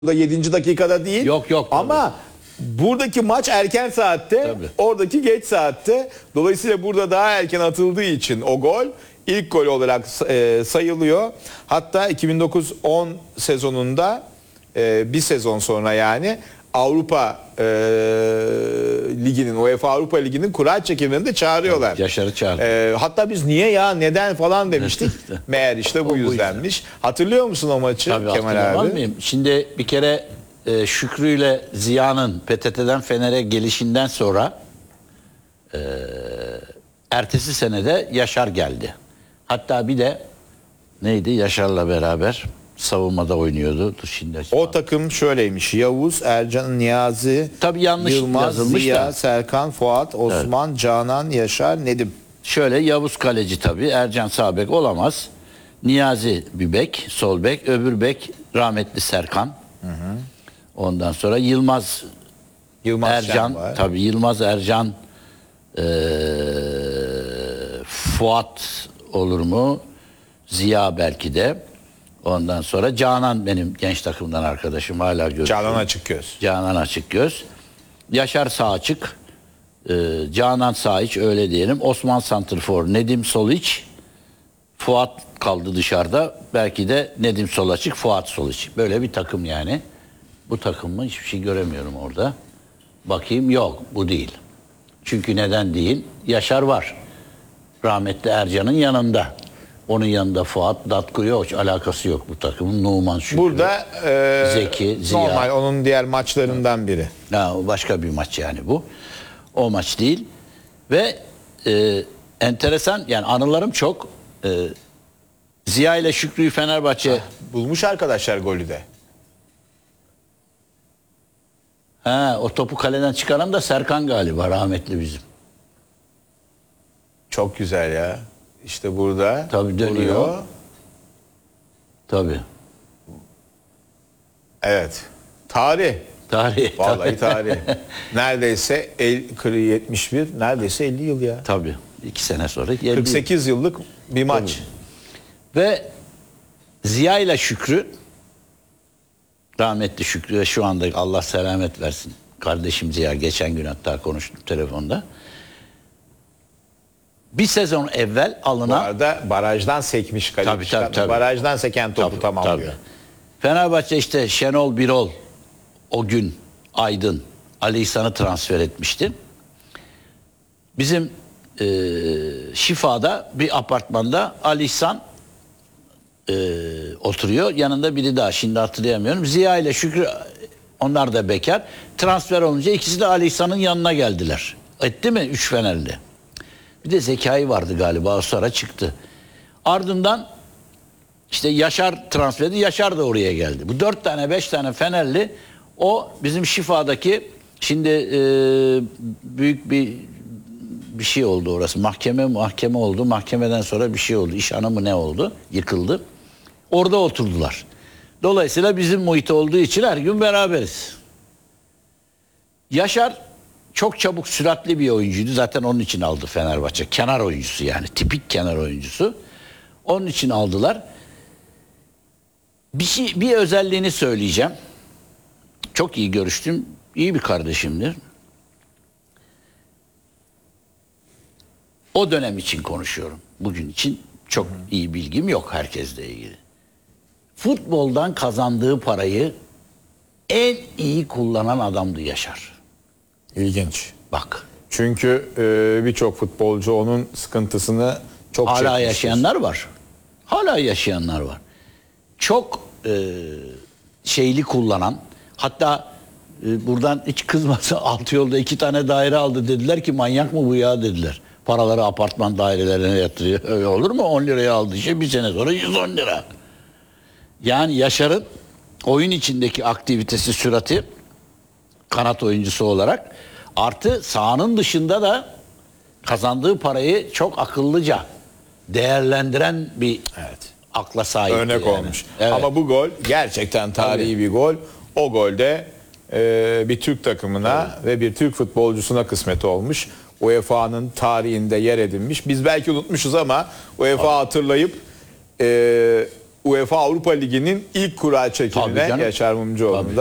7. dakikada değil. Yok. Ama buradaki maç erken saatte, Tabii. oradaki geç saatte. Dolayısıyla burada daha erken atıldığı için o gol ilk gol olarak sayılıyor. Hatta 2009-10 sezonunda bir sezon sonra yani Avrupa Ligi'nin, UEFA Avrupa Ligi'nin kura çekimlerinde çağırıyorlar. Yaşar'ı çağırdı. Hatta biz niye ya neden falan demiştik. Meğer işte bu yüzdenmiş. Hatırlıyor musun o maçı Tabii, Kemal hatırlamaz abi? mıyım? Şimdi bir kere Şükrü ile Ziya'nın PTT'den Fener'e gelişinden sonra ertesi senede Yaşar geldi. Hatta bir de neydi, Yaşar'la beraber savunmada oynuyordu. Dur şimdi O takım şöyleymiş: Yavuz, Ercan, Niyazi, tabii yanlış Yılmaz, yazılmış Ziya, da. Serkan, Fuat, Osman, Canan, Yaşar, Nedim. Şöyle, Yavuz kaleci tabii, Ercan sağ bek olamaz. Niyazi bir bek, sol bek, öbür bek rahmetli Serkan. Ondan sonra Yılmaz Yılmaz Şen Ercan, var. tabii Yılmaz Ercan, Fuat olur mu? Ziya belki de. Ondan sonra Canan, benim genç takımdan arkadaşım, hala görüşüyorum. Canan Açıkgöz. Canan Açıkgöz. Yaşar sağ açık. Canan sağ iç, öyle diyelim. Osman santrfor, Nedim sol iç. Fuat kaldı dışarıda. Belki de Nedim sol açık, Fuat sol iç. Böyle bir takım yani. Bu takım mı? Hiçbir şey göremiyorum orada. Bakayım, yok, bu değil. Çünkü neden değil? Yaşar var. Rahmetli Ercan'ın yanında. Onun yanında Fuat, Datku yok. Hiç alakası yok bu takımın. Numan Şükrü. Burada Zeki, Ziya. normal onun diğer maçlarından biri. Ha, başka bir maç yani bu. O maç değil. Ve enteresan, yani anılarım çok. Ziya ile Şükrü'yü Fenerbahçe... Bulmuş arkadaşlar golü de. O topu kaleden çıkaran da Serkan galiba, rahmetli bizim. Çok güzel ya. İşte burada. Tabii dönüyor. vuruyor. Tabii. Evet. Tarih. Tarih. Vallahi tarih. Neredeyse 71, neredeyse 50 yıl ya. Tabii. 2 sene sonra. 48 yıllık bir maç. Ve Ziya ile Şükrü, rahmetli Şükrü ve şu anda Allah selamet versin kardeşim Ziya, geçen gün hatta konuştum telefonda. Bir sezon evvel Bu alınan... arada barajdan sekmiş kaleci. Tabii. Barajdan seken topu tamamlıyor. Fenerbahçe işte Şenol Birol, o gün Aydın, Ali İhsan'ı transfer etmişti. Bizim Şifa'da bir apartmanda Ali İhsan oturuyor. Yanında biri daha, şimdi hatırlayamıyorum. Ziya ile Şükrü, onlar da bekar. Transfer olunca ikisi de Ali İhsan'ın yanına geldiler. Etti mi? 3 Fenerli. Bir de Zekai vardı galiba, o sonra çıktı. Ardından işte Yaşar transferi, Yaşar da oraya geldi. Bu 4 tane 5 tane Fenerli, o bizim Şifa'daki, şimdi büyük bir şey oldu orası. Mahkeme oldu. Mahkemeden sonra bir şey oldu. İş hanı mı ne oldu? Yıkıldı. Orada oturdular. Dolayısıyla bizim muhit olduğu için her gün beraberiz. Yaşar çok çabuk, süratli bir oyuncuydu. Zaten onun için aldı Fenerbahçe. Kenar oyuncusu yani. Tipik kenar oyuncusu. Onun için aldılar. Bir özelliğini söyleyeceğim. Çok iyi görüştüm. İyi bir kardeşimdir. O dönem için konuşuyorum. Bugün için çok iyi bilgim yok herkesle ilgili. Futboldan kazandığı parayı en iyi kullanan adamdı Yaşar. İlginç. Bak. Çünkü birçok futbolcu onun sıkıntısını çok Hala çekmiştir. yaşayanlar var. Hala yaşayanlar var. Çok şeyli kullanan, hatta buradan hiç kızmasa, altı yolda 2 tane daire aldı, dediler ki manyak mı bu ya dediler. Paraları apartman dairelerine yatırıyor. Öyle olur mu? 10 liraya aldığı şey bir sene sonra 110 lira. Yani Yaşar'ın oyun içindeki aktivitesi, sürati, kanat oyuncusu olarak, artı sahanın dışında da kazandığı parayı çok akıllıca değerlendiren bir akla sahip. Örnek yani. olmuş. Evet. Ama bu gol gerçekten tarihi bir gol. O golde bir Türk takımına ve bir Türk futbolcusuna kısmet olmuş. UEFA'nın tarihinde yer edinmiş. Biz belki unutmuşuz ama UEFA hatırlayıp UEFA Avrupa Ligi'nin ilk kura Tabii çekimine canım. Yaşar Mumcuoğlu'nda. Tabii.